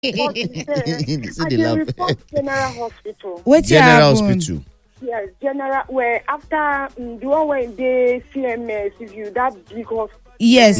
But See at the the laugh. report General Hospital. What's General Hospital. Yes, General. Where after the one when they CMS, if you that big hospital. Yes.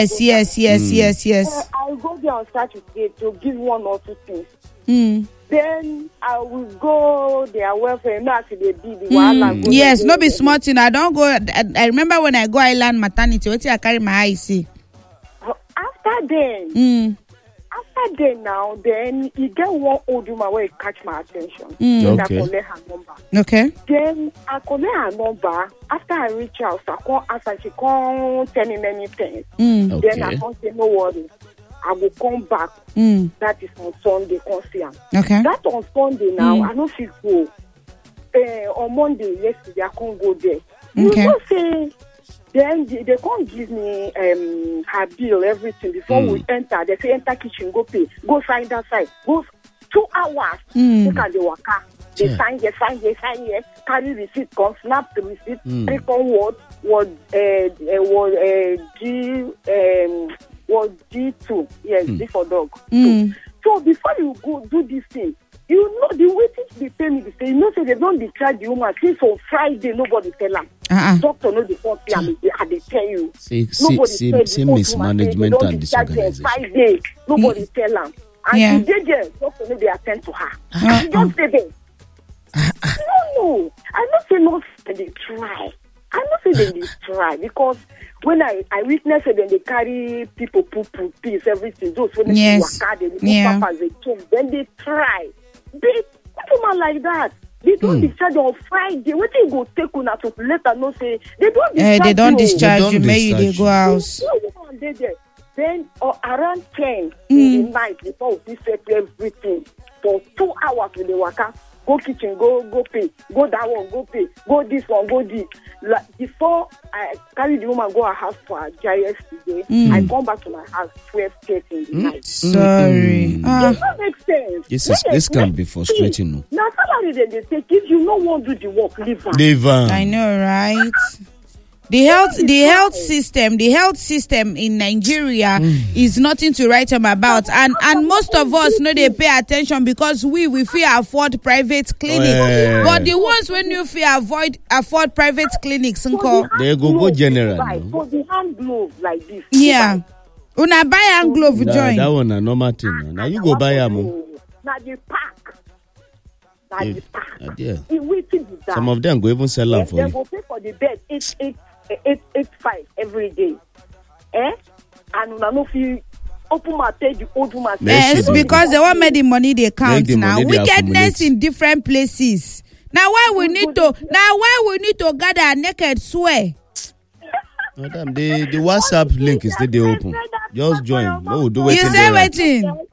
I'll go there on Saturday to give one or two things. Then I will go their welfare. Not the baby. Yes, no be smart. I don't go. I remember when I go Island Maternity. What I carry my eye see. After then. After then now, then you get one old woman where it catch my attention. Okay. I collect her number. Okay. Then I collect her number. After I reach out, I call answer. She can't tell me many things. Okay. Then I can't say no worries. I will come back. That is on Sunday. Come see her. Okay. That on Sunday now, I don't feel go. On Monday, yesterday, I can't go there. You know say. Then they can't give me her bill, everything. Before we enter, they say enter kitchen, go pay. Go sign that side. Go 2 hours. Look at the worker. They sign here. Carry receipt, come snap the receipt. Click on was G2. Yes, D for dog. So before you go do this thing, you know the waiting they pay me the same. You know, say they don't discharge the woman since on Friday. Nobody tell them. Doctor know the phone pay they tell you. See mismanagement and disorganization. Friday, nobody tell them. And she did there. Doctor know they attend to her. She just say there. No. I not say no. They try. I not say they try because when I witness it, then they carry people poo peace everything. Those when they work they papas they change. Then they try. They woman like that. They don't discharge on Friday. What you go take on to later? No say they don't discharge. They don't discharge you. Maybe they go house. Then around 10 in the night before we set everything for 2 hours with the worker. Go kitchen, go pay. Go that one, go pay. Go this one, go this. Like, before I carry the woman go her house for a GIS today, I come back to my house 12:30 in the night. Sorry. It doesn't make sense. This can be frustrating. Now salary they take. If you no want to do the work, leave her. I know, right? The health system in Nigeria is nothing to write home about, and most of us know they pay attention because we feel afford private clinic, but the ones when you feel afford private clinics, they go general. For the hand glove like this. Yeah, una buy hand glove join. That one a normal thing. Now you go buy them. Now the pack. Some of them go even sell them for you. They go pay for the bed 885 every day. And when I know if you open my page, the old woman. Yes, because they want make the money they count now. Wickedness in different places. Now why we need to gather naked swear. Madam, the WhatsApp link is still open. Just join. No, do it. You say waiting.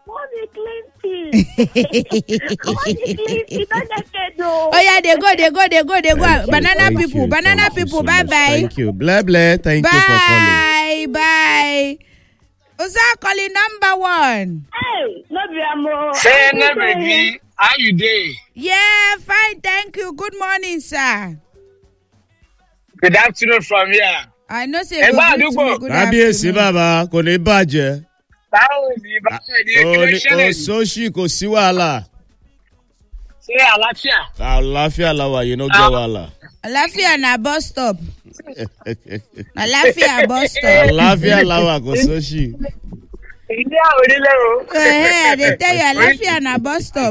Oh yeah, they go. Banana people, bye. Thank you. Blah. Thank you for calling. Bye. Who's calling number one? Hey, no be amo. Say baby, how you dey? Yeah, fine, thank you. Good morning, sir. Good afternoon from here. I know say good afternoon. Baba, kò ní bàjẹ́. Báwo ni báwo ni so she kò sí wàhálà. Ṣé àlàáfíà? Àlàáfíà la wà, you no get wàhálà. Àlàáfíà na bus stop. Àlàáfíà bus stop. Àlàáfíà la wà kò so she. Ilé orílẹ̀ o. They tell you àlàáfíà na bus stop.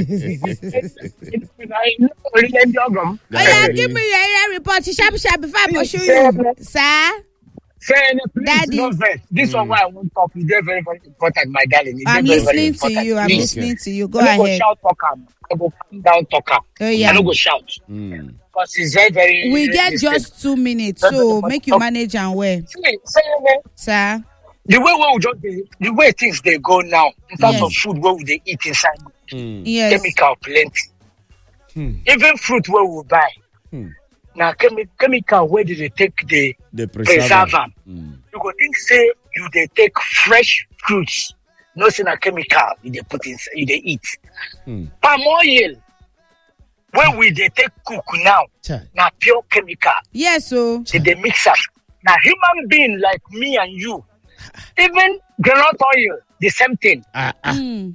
Orílẹ̀ ń jọ̀gàn. Oh yeah, give me your area report sharp before I pursue you, sir. Please don't vex. This one why I won't talk. It's very, very important, my darling. I'm listening to you. Go ahead. I go shout talk. I go calm down talk. Oh yeah. I don't go shout. Because it's very, very. We get just 2 minutes, so make you manage and wear. Sir. The way things they go now, in terms of food, where they eat inside, chemical plenty. Even fruit where we buy. Now, chemical, where do they take the preserver? You go think say you they take fresh fruits, no say na chemical you they put inside, you they eat. Palm oil, where we they take cook now, na pure chemical. Yes, so they mix up. Now, human being like me and you, even granite oil, the same thing.